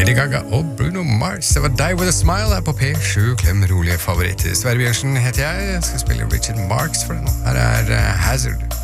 Lady Gaga og Bruno Mars. Det var Die With A Smile her på P7, klem rolige favoritter. Sverre Bjørnsen heter jeg skal spille Richard Marx for deg nå. Her Hazard.